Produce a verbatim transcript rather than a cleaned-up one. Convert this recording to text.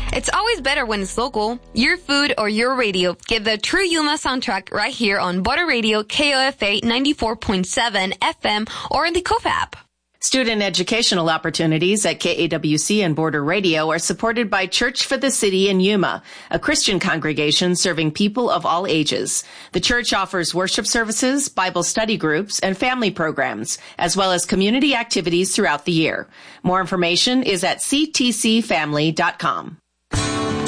It's always better when it's local. Your food or your radio. Get the true Yuma soundtrack right here on Border Radio K O F A ninety-four point seven F M or in the K O F app. Student educational opportunities at K A W C and Border Radio are supported by Church for the City in Yuma, a Christian congregation serving people of all ages. The church offers worship services, Bible study groups, and family programs, as well as community activities throughout the year. More information is at c t c family dot com.